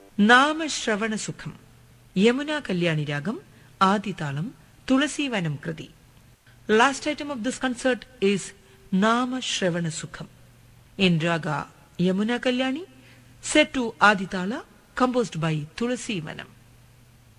നാമശ്രവണസുഖം. Yamuna Kalyani Ragam, ആദിതാളം, Thulaseevanam Krithi. Last item of this concert is Namashravanasukham in raga Yamuna Kalyani, set to Aditala, composed by Tulasivanam.